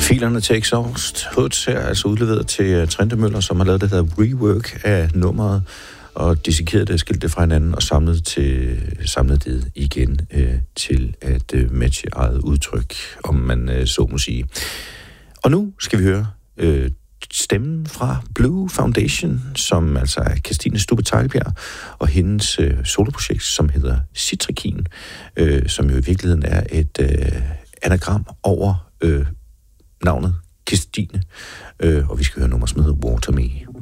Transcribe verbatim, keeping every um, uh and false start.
Filerne til Exhaust Hoods her er altså udleveret til uh, Trente Møller, som har lavet det, der hedder rework af nummeret, og dissekeret det, skilt det fra hinanden og samlet, til, samlet det igen øh, til at øh, matche eget udtryk, om man øh, så må sige. Og nu skal vi høre øh, stemmen fra Blue Foundation, som altså er Kirstine Stubbe Teglbjerg, og hendes øh, soloprojekt, som hedder Citrikin, øh, som jo i virkeligheden er et øh, anagram over øh, navnet Kirstine. Øh, og vi skal høre nummer, som hedder Water Me.